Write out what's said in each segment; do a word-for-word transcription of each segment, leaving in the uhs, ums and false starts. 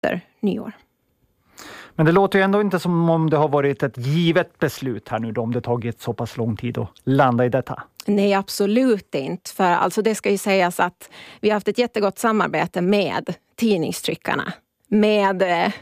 efter nyår. Men det låter ju ändå inte som om det har varit ett givet beslut här nu då, om det tagit så pass lång tid att landa i detta. Nej, absolut inte. För alltså det ska ju sägas att vi har haft ett jättegott samarbete med tidningstryckarna. Med eh,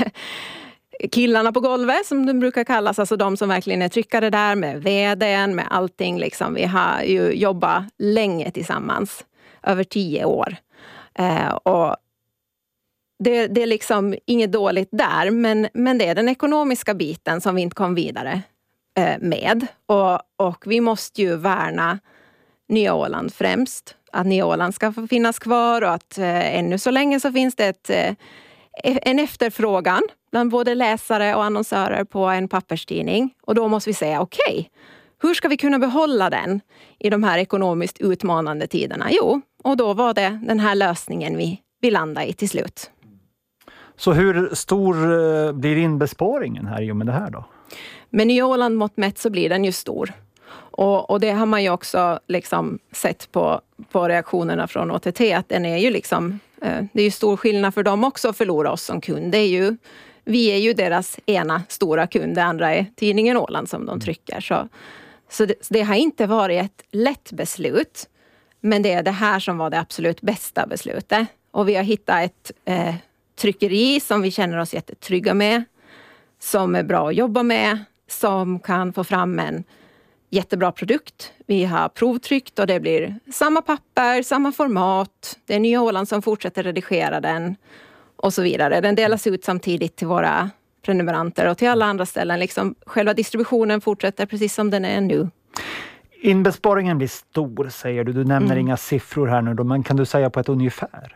killarna på golvet som de brukar kallas. Alltså de som verkligen är tryckare där, med vdn, med allting. Liksom. Vi har ju jobbat länge tillsammans. Över tio år. Eh, och det, det är liksom inget dåligt där. Men, men det är den ekonomiska biten som vi inte kom vidare med. Och, och vi måste ju värna Nya Åland främst. Att Nya Åland ska få finnas kvar och att eh, ännu så länge så finns det ett, eh, en efterfrågan bland både läsare och annonsörer på en papperstidning. Och då måste vi säga okej, okay, hur ska vi kunna behålla den i de här ekonomiskt utmanande tiderna? Jo, och då var det den här lösningen vi, vi landade i till slut. Så hur stor blir inbesparingen här i och med det här då? Med Nya Åland mått mätt så blir den ju stor. Och, och det har man ju också liksom sett på, på reaktionerna från O T T. Att den är ju liksom, eh, det är ju stor skillnad för dem också att förlora oss som kund. Det är ju, vi är ju deras ena stora kund. Det andra är tidningen Åland som de trycker. Så, så, det, så det har inte varit ett lätt beslut. Men det är det här som var det absolut bästa beslutet. Och vi har hittat ett eh, tryckeri som vi känner oss jättetrygga med. Som är bra att jobba med. Som kan få fram en jättebra produkt. Vi har provtryckt och det blir samma papper, samma format. Det är Nya Åland som fortsätter redigera den och så vidare. Den delas ut samtidigt till våra prenumeranter och till alla andra ställen. Liksom, själva distributionen fortsätter precis som den är nu. Inbesparingen blir stor, säger du. Du nämner mm. inga siffror här nu då, men kan du säga på ett ungefär?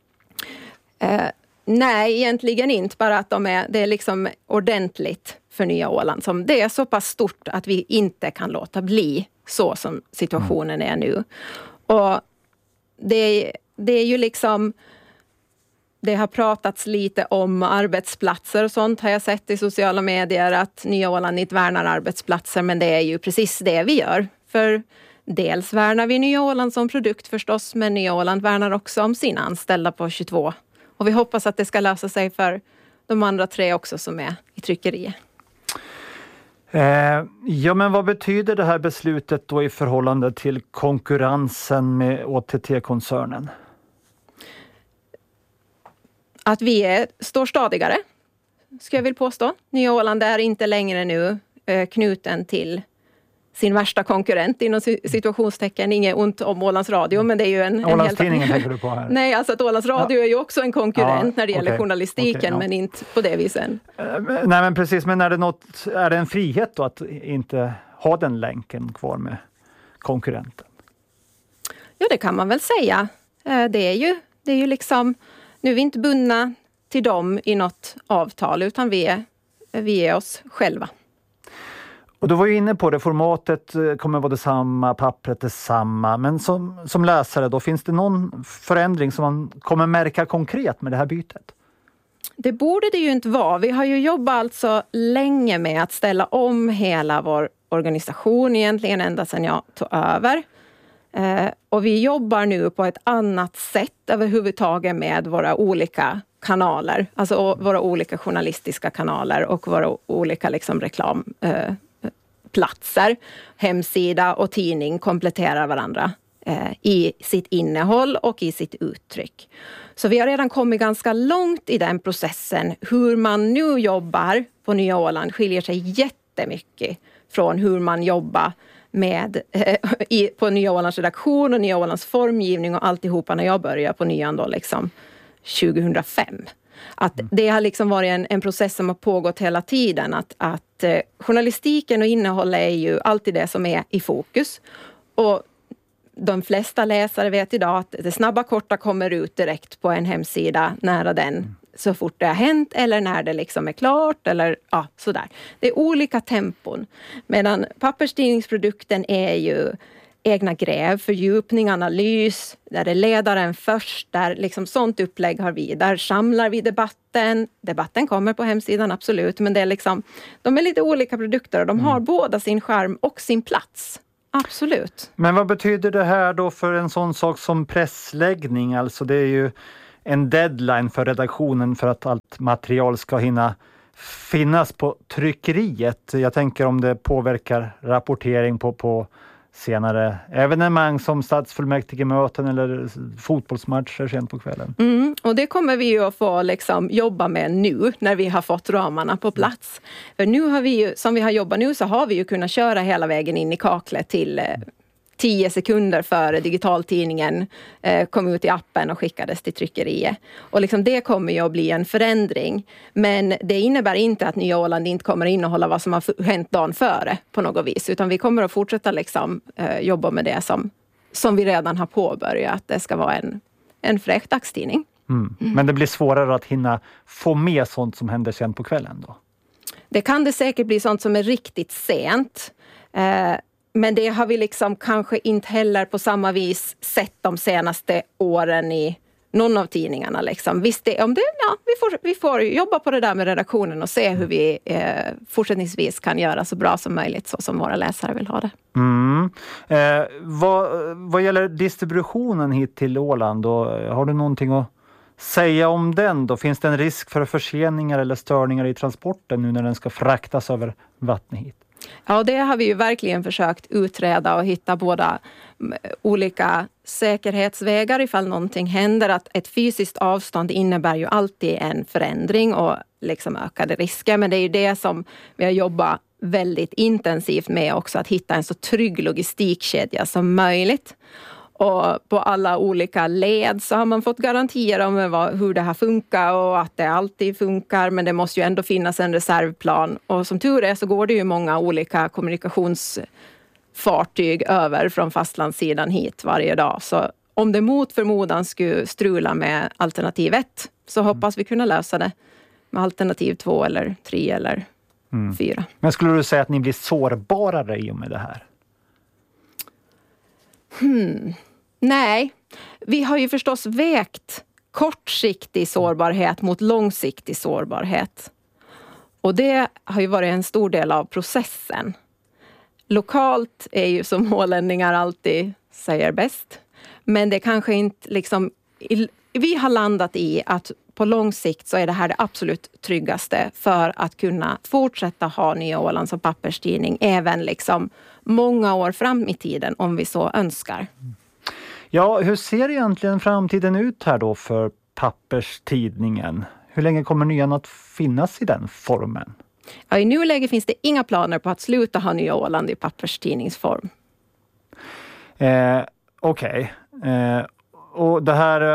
Eh, nej, egentligen inte. Bara att de är, det är liksom ordentligt för Nya Åland. Som det är så pass stort att vi inte kan låta bli så som situationen är nu. Och det, det är ju liksom... Det har pratats lite om arbetsplatser och sånt har jag sett i sociala medier. Att Nya Åland inte värnar arbetsplatser, men det är ju precis det vi gör. För dels värnar vi Nya Åland som produkt förstås, men Nya Åland värnar också om sina anställda på tjugotvå. Och vi hoppas att det ska lösa sig för de andra tre också som är i tryckeriet. Eh, ja, men vad betyder det här beslutet då i förhållande till konkurrensen med O T T-koncernen? Att vi är, står stadigare, ska jag vilja påstå. Nya Åland är inte längre nu eh, knuten till sin värsta konkurrent inom situationstecken. Inget ont om Ålands Radio, men det är ju en... Ålandstidningen en helt... tänker du på här? Nej, alltså att Ålands Radio ja. är ju också en konkurrent ja, när det gäller okay, journalistiken, okay, ja. men inte på det viset. Uh, nej, men precis. Men är det, något, är det en frihet då att inte ha den länken kvar med konkurrenten? Ja, det kan man väl säga. Uh, det är ju, det är ju liksom... Nu är vi inte bundna till dem i något avtal, utan vi är, vi är oss själva. Och du var ju inne på det, formatet kommer vara detsamma, pappret detsamma. Men som, som läsare då, finns det någon förändring som man kommer märka konkret med det här bytet? Det borde det ju inte vara. Vi har ju jobbat alltså länge med att ställa om hela vår organisation egentligen ända sedan jag tog över. Eh, och vi jobbar nu på ett annat sätt överhuvudtaget med våra olika kanaler. Alltså våra olika journalistiska kanaler och våra olika liksom, reklamplatser. Eh, Hemsida och tidning kompletterar varandra eh, i sitt innehåll och i sitt uttryck. Så vi har redan kommit ganska långt i den processen. Hur man nu jobbar på Nya Åland skiljer sig jättemycket från hur man jobbar med, eh, i, på Nya Ålands redaktion och Nya Ålands formgivning och alltihopa när jag började på Nyan då liksom tjugohundrafem. Att det har liksom varit en, en process som har pågått hela tiden. Att, att eh, journalistiken och innehållet är ju alltid det som är i fokus. Och de flesta läsare vet idag att det snabba korta kommer ut direkt på en hemsida nära den så fort det har hänt eller när det liksom är klart eller ja, sådär. Det är olika tempon. Medan papperstidningsprodukten är ju egna gräv, fördjupning, analys, där är ledaren först, där liksom sånt upplägg har vi. Där samlar vi debatten. Debatten kommer på hemsidan, absolut, men det är liksom, de är lite olika produkter och de har mm. båda sin skärm och sin plats. Absolut. Men vad betyder det här då för en sån sak som pressläggning? Alltså det är ju en deadline för redaktionen för att allt material ska hinna finnas på tryckeriet. Jag tänker om det påverkar rapportering på, på senare evenemang som stadsfullmäktigemöten eller fotbollsmatcher sent på kvällen. Mm, och det kommer vi ju att få liksom jobba med nu när vi har fått ramarna på plats. För nu har vi ju, som vi har jobbat nu så har vi ju kunnat köra hela vägen in i kaklet till eh, tio sekunder före digitaltidningen eh, kom ut i appen och skickades till tryckeriet. Och liksom det kommer ju att bli en förändring. Men det innebär inte att Nya Åland inte kommer att innehålla vad som har hänt dagen före på något vis. Utan vi kommer att fortsätta liksom, eh, jobba med det som, som vi redan har påbörjat. Det ska vara en, en fräck dagstidning. Mm. Mm. Men det blir svårare att hinna få med sånt som händer sen på kvällen då? Det kan det säkert bli sånt som är riktigt sent. Eh, Men det har vi liksom kanske inte heller på samma vis sett de senaste åren i någon av tidningarna. Liksom. Visst, det, om det, ja, vi, får, vi får jobba på det där med redaktionen och se hur vi eh, fortsättningsvis kan göra så bra som möjligt så som våra läsare vill ha det. Mm. Eh, vad, vad gäller distributionen hit till Åland, då, har du någonting att säga om den då? Finns det en risk för förseningar eller störningar i transporten nu när den ska fraktas över vattnet hit? Ja, det har vi ju verkligen försökt utreda och hitta båda olika säkerhetsvägar ifall någonting händer. Att ett fysiskt avstånd innebär ju alltid en förändring och liksom ökade risker. Men det är ju det som vi har jobbat väldigt intensivt med också. Att hitta en så trygg logistikkedja som möjligt. Och på alla olika led så har man fått garantier om vad, hur det här funkar och att det alltid funkar. Men det måste ju ändå finnas en reservplan. Och som tur är så går det ju många olika kommunikationsfartyg över från fastlandssidan hit varje dag. Så om det mot förmodan skulle strula med alternativ ett så hoppas vi kunna lösa det med alternativ två eller tre eller mm. fyra. Men skulle du säga att ni blir sårbarare i och med det här? Hmm... Nej, vi har ju förstås vägt kortsiktig sårbarhet mot långsiktig sårbarhet. Och det har ju varit en stor del av processen. Lokalt är ju som ålänningar alltid säger bäst. Men det kanske inte liksom... Vi har landat i att på lång sikt så är det här det absolut tryggaste för att kunna fortsätta ha Nya Åland som papperstidning även liksom många år fram i tiden om vi så önskar. Ja, hur ser egentligen framtiden ut här då för papperstidningen? Hur länge kommer Nyan att finnas i den formen? Ja, i nuläget finns det inga planer på att sluta ha Nya Åland i papperstidningsform. Eh, Okej. Okay. Eh, och det här eh,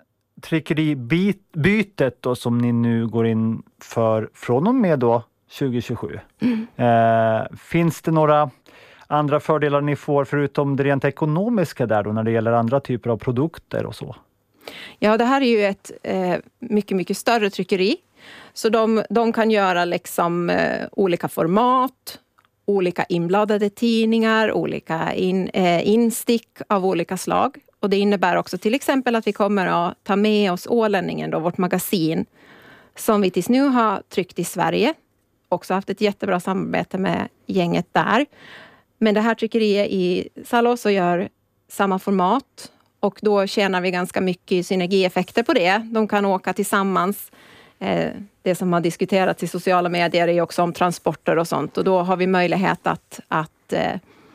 tryckeribytet då som ni nu går in för från och med då tjugo tjugosju. Mm. Eh, finns det några andra fördelar ni får förutom det rent ekonomiska där då när det gäller andra typer av produkter och så? Ja, det här är ju ett eh, mycket, mycket större tryckeri. Så de, de kan göra liksom eh, olika format, olika inbladade tidningar, olika in, eh, instick av olika slag. Och det innebär också till exempel att vi kommer att ta med oss Ålänningen, då, vårt magasin, som vi tills nu har tryckt i Sverige. Också haft ett jättebra samarbete med gänget där. Men det här tryckeriet i Salås och gör samma format. Och då tjänar vi ganska mycket synergieffekter på det. De kan åka tillsammans. Det som har diskuterats i sociala medier är också om transporter och sånt. Och då har vi möjlighet att, att eh,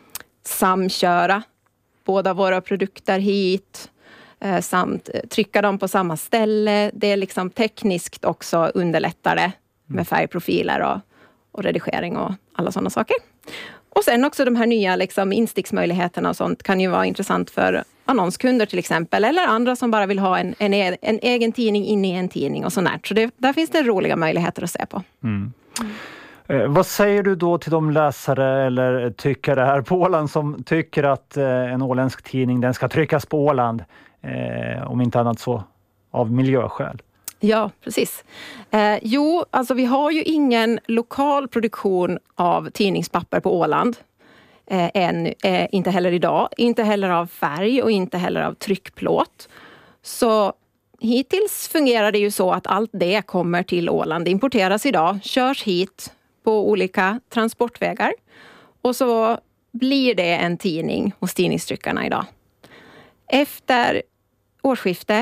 samköra båda våra produkter hit. Eh, samt trycka dem på samma ställe. Det är liksom tekniskt också underlättare med färgprofiler och, och redigering och alla sådana saker. Och sen också de här nya liksom, insticksmöjligheterna och sånt kan ju vara intressant för annonskunder till exempel. Eller andra som bara vill ha en, en, en egen tidning inne i en tidning och sånt. Så det, där finns det roliga möjligheter att se på. Mm. Mm. Eh, vad säger du då till de läsare eller tyckare här på Åland som tycker att eh, en åländsk tidning den ska tryckas på Åland? Eh, om inte annat så av miljöskäl. Ja, precis. Eh, jo, alltså vi har ju ingen lokal produktion av tidningspapper på Åland. Eh, än, eh, inte heller idag. Inte heller av färg och inte heller av tryckplåt. Så hittills fungerar det ju så att allt det kommer till Åland. Det importeras idag, körs hit på olika transportvägar. Och så blir det en tidning hos tidningstryckarna idag. Efter årsskiftet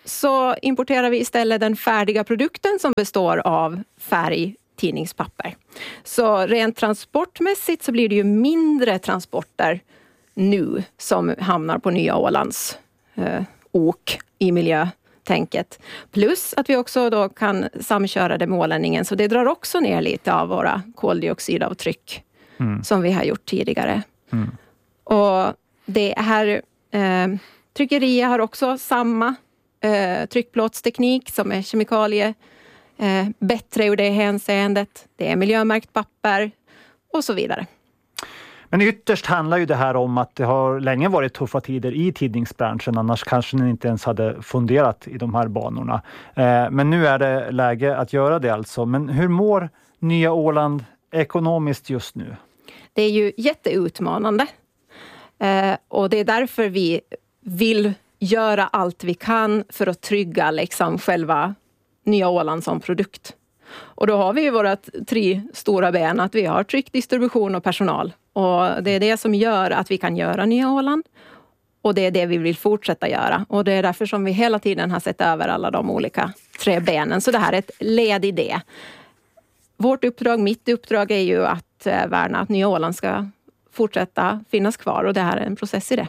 så importerar vi istället den färdiga produkten som består av färgtidningspapper. Så rent transportmässigt så blir det ju mindre transporter nu som hamnar på Nya Ålands eh, ok i miljötänket. Plus att vi också då kan samköra det med ålänningen, så det drar också ner lite av våra koldioxidavtryck mm. som vi har gjort tidigare. Mm. Och det här eh, tryckeriet har också samma eh, tryckplåtsteknik som är kemikalie eh, bättre ur det hänseendet. Det är miljömärkt papper och så vidare. Men ytterst handlar ju det här om att det har länge varit tuffa tider i tidningsbranschen, annars kanske ni inte ens hade funderat i de här banorna. Eh, men nu är det läge att göra det alltså. Men hur mår Nya Åland ekonomiskt just nu? Det är ju jätteutmanande. Eh, och det är därför vi vill göra allt vi kan för att trygga liksom själva Nya Åland som produkt. Och då har vi ju våra tre stora ben, att vi har tryck, distribution och personal. Och det är det som gör att vi kan göra Nya Åland. Och det är det vi vill fortsätta göra. Och det är därför som vi hela tiden har sett över alla de olika tre benen. Så det här är ett led i det. Vårt uppdrag, mitt uppdrag är ju att värna att Nya Åland ska fortsätta finnas kvar. Och det här är en process i det.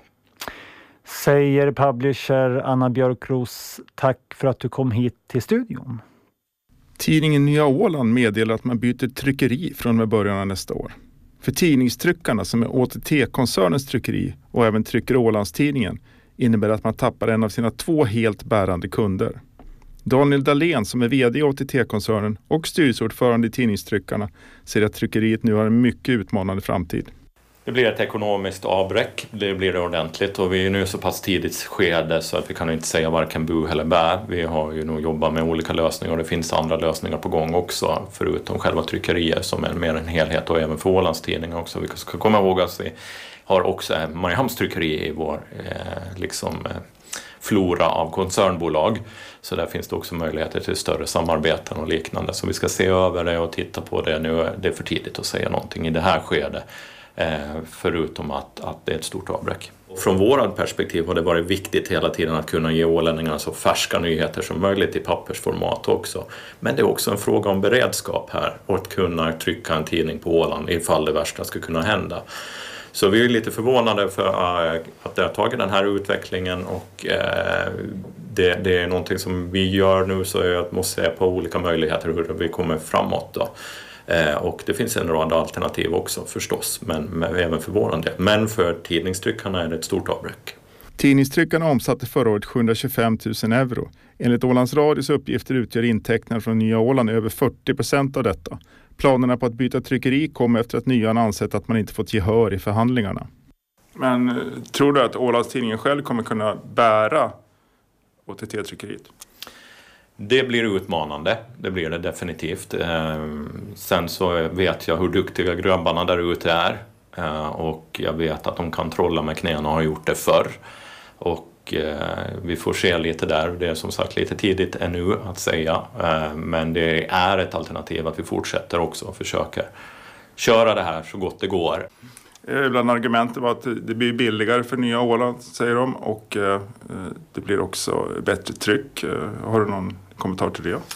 Säger publisher Anna Björkros, tack för att du kom hit till studion. Tidningen Nya Åland meddelar att man byter tryckeri från och med början av nästa år. För tidningstryckarna som är Å T T-koncernens tryckeri och även trycker Ålandstidningen innebär att man tappar en av sina två helt bärande kunder. Daniel Dahlén som är vd i Å T T-koncernen och styrelseordförande i tidningstryckarna säger att tryckeriet nu har en mycket utmanande framtid. Det blir ett ekonomiskt avbräck, det blir det ordentligt och vi är nu så pass tidigt skede så att vi kan inte säga varken bu eller bä. Vi har ju nog jobbat med olika lösningar och det finns andra lösningar på gång också förutom själva tryckerier som är mer en helhet och även för Ålandstidningar också. Vi ska komma ihåg att vi har också Mariehamns tryckeri i vår eh, liksom, eh, flora av koncernbolag. Så där finns det också möjligheter till större samarbeten och liknande. Så vi ska se över det och titta på det nu. Det är för tidigt att säga någonting i det här skedet. Eh, förutom att, att det är ett stort avbräck. Från vårat perspektiv har det varit viktigt hela tiden att kunna ge ålänningarna så färska nyheter som möjligt i pappersformat också. Men det är också en fråga om beredskap här och att kunna trycka en tidning på Åland ifall det värsta ska kunna hända. Så vi är lite förvånade för uh, att det har tagit den här utvecklingen och uh, det, det är någonting som vi gör nu så jag måste se på olika möjligheter hur vi kommer framåt då. Eh, och det finns en rad alternativ också förstås, men, men även för våran del. Men för tidningstryckarna är det ett stort avbräck. Tidningstryckarna omsatte förra året sjuhundratjugofem tusen euro. Enligt Ålands Radios uppgifter utgör intäkterna från Nya Åland över fyrtio procent av detta. Planerna på att byta tryckeri kom efter att Nyan ansett att man inte fått gehör i förhandlingarna. Men tror du att Ålandstidningen själv kommer kunna bära Å T T-tryckeriet? Det blir utmanande, det blir det definitivt. Sen så vet jag hur duktiga grabbarna där ute är. Och jag vet att de kan trolla med knäna och har gjort det förr. Och vi får se lite där, det är som sagt lite tidigt ännu att säga. Men det är ett alternativ att vi fortsätter också och försöker köra det här så gott det går. Bland argumenten var att det blir billigare för Nya Åland, säger de, och eh, det blir också bättre tryck. Har du någon kommentar till det?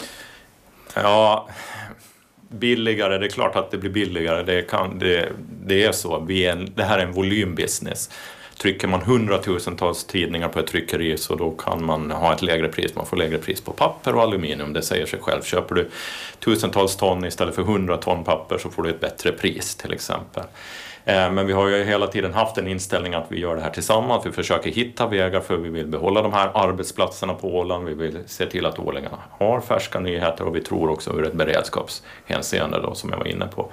Ja, billigare, det är klart att det blir billigare. Det, kan, det, det är så, vi är en, det här är en volymbusiness. Trycker man hundratusentals tidningar på ett tryckeri så då kan man ha ett lägre pris. Man får lägre pris på papper och aluminium, det säger sig själv. Köper du tusentals ton istället för hundra ton papper så får du ett bättre pris till exempel. Men vi har ju hela tiden haft en inställning att vi gör det här tillsammans. Vi försöker hitta vägar för vi vill behålla de här arbetsplatserna på Åland. Vi vill se till att ålänningarna har färska nyheter och vi tror också ur ett beredskapshänseende då, som jag var inne på.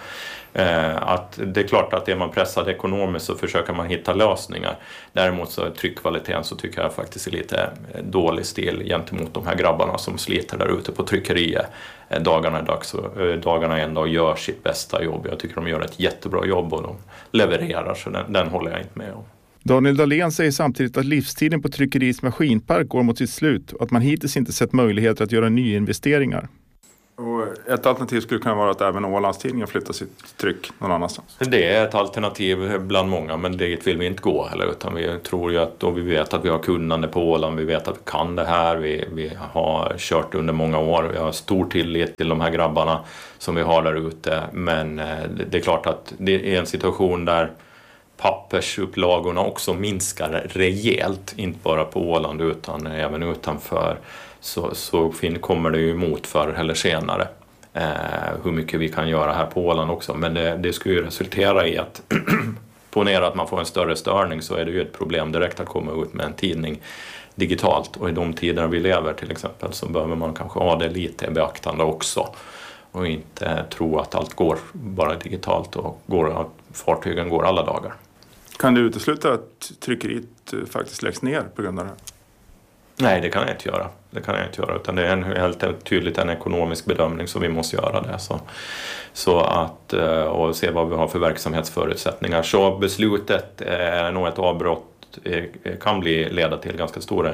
Att det är klart att är man pressad ekonomiskt så försöker man hitta lösningar. Däremot så är tryckkvaliteten så tycker jag faktiskt är lite dålig stil gentemot de här grabbarna som sliter där ute på tryckeriet. Dagarna är dags och dagarna en dag gör sitt bästa jobb. Jag tycker de gör ett jättebra jobb och de levererar så den, den håller jag inte med om. Daniel Dahlén säger samtidigt att livstiden på tryckeriets maskinpark går mot sitt slut och att man hittills inte sett möjligheter att göra nyinvesteringar. Och ett alternativ skulle kunna vara att även Ålandstidningen flyttar sitt tryck någon annanstans. Det är ett alternativ bland många, men dit vill vi inte gå heller, utan vi tror ju att, och vi vet att vi har kunnande på Åland, vi vet att vi kan det här, vi, vi har kört under många år, vi har stor tillit till de här grabbarna som vi har där ute, men det är klart att det är en situation där pappersupplagorna också minskar rejält, inte bara på Åland utan även utanför, så, så kommer det ju emot förr eller senare eh, hur mycket vi kan göra här på Åland också, men det, det skulle ju resultera i att ponera att man får en större störning, så är det ju ett problem direkt att komma ut med en tidning digitalt, och i de tider vi lever till exempel så behöver man kanske ha det lite beaktande också och inte tro att allt går bara digitalt och går, att fartygen går alla dagar. Kan du utesluta att tryckeriet faktiskt läggs ner på grund av det här? Nej, det kan jag inte göra. Det kan jag inte göra, utan det är en, helt tydligt en ekonomisk bedömning som vi måste göra det. Så, så att, och se vad vi har för verksamhetsförutsättningar. Så beslutet är nog ett avbrott, kan bli leda till ganska stora,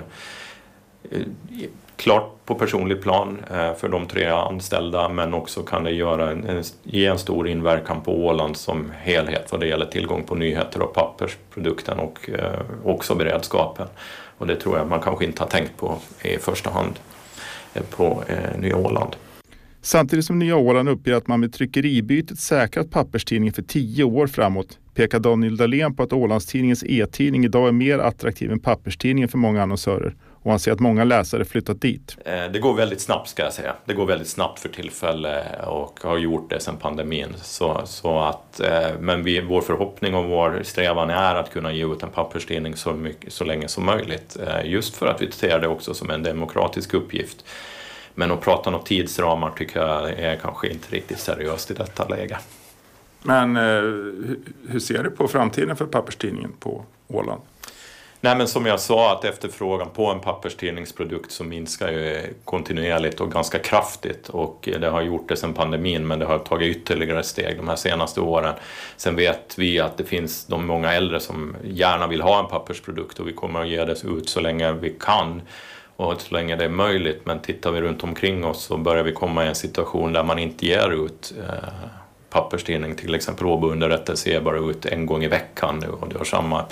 klart på personlig plan för de tre anställda, men också kan det göra en, ge en stor inverkan på Åland som helhet vad det gäller tillgång på nyheter och pappersprodukten och eh, också beredskapen. Och det tror jag man kanske inte har tänkt på i första hand eh, på eh, Nya Åland. Samtidigt som Nya Åland uppger att man med tryckeribytet säkrat papperstidningen för tio år framåt, pekar Daniel Dahlén på att Ålandstidningens e-tidning idag är mer attraktiv än papperstidningen för många annonsörer. Och han ser att många läsare flyttat dit. Det går väldigt snabbt, ska jag säga. Det går väldigt snabbt för tillfälle och har gjort det sedan pandemin. Så, så att, men vi, vår förhoppning och vår strävan är att kunna ge ut en papperstidning så, mycket, så länge som möjligt. Just för att vi ser det också som en demokratisk uppgift. Men att prata om tidsramar tycker jag är kanske inte riktigt seriöst i detta läge. Men hur ser du på framtiden för papperstidningen på Åland? Nej, men som jag sa, att efterfrågan på en papperstidningsprodukt så minskar ju kontinuerligt och ganska kraftigt, och det har gjort det sedan pandemin, men det har tagit ytterligare steg de här senaste åren. Sen vet vi att det finns de många äldre som gärna vill ha en pappersprodukt, och vi kommer att ge det ut så länge vi kan och så länge det är möjligt, men tittar vi runt omkring oss så börjar vi komma i en situation där man inte ger ut eh, papperstidning, till exempel Åbo-underrättelse ger bara ut en gång i veckan nu, och det har samma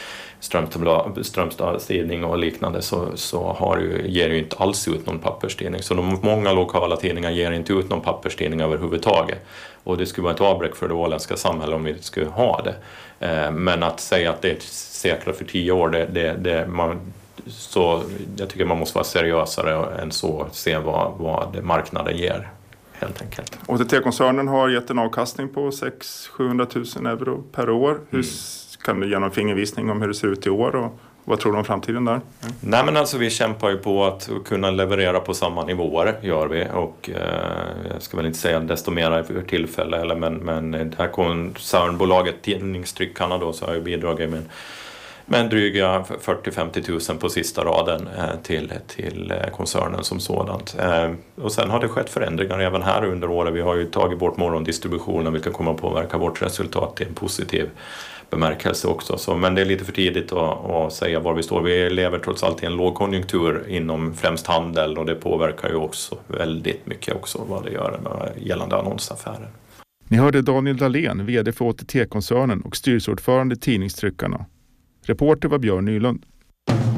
Strömstad-tidning och liknande, så, så har ju, ger ju inte alls ut någon papperstidning. Så de många lokala tidningar ger inte ut någon papperstidning överhuvudtaget. Och det skulle vara ett avbräck för det åländska samhället om vi skulle ha det. Eh, men att säga att det är säkert för tio år, det, det, det, man, så jag tycker man måste vara seriösare än så, se vad, vad marknaden ger. Helt enkelt. O T T-koncernen har gett en avkastning på sex till sjuhundratusen euro per år. Hur mm. kan du ge någon fingervisning om hur det ser ut i år och vad tror du om framtiden där? Mm. Nej, men alltså vi kämpar ju på att kunna leverera på samma nivåer, gör vi, och eh, jag ska väl inte säga desto mer för tillfälle, eller, men, men det här koncernbolaget Tidningstryckarna då, så har ju bidragit med Men dryga fyrtio till femtio tusen på sista raden eh, till, till koncernen som sådant. Eh, och sen har det skett förändringar även här under året. Vi har ju tagit bort morgondistributionen, vilket kommer att påverka vårt resultat i en positiv bemärkelse också. Så, men det är lite för tidigt att, att säga var vi står. Vi lever trots allt i en lågkonjunktur inom främst handel, och det påverkar ju också väldigt mycket också vad det gör med gällande annonsaffärer. Ni hörde Daniel Dahlén, vd för O T T-koncernen och styrelseordförande Tidningstryckarna. Reporter var Björn Nylund.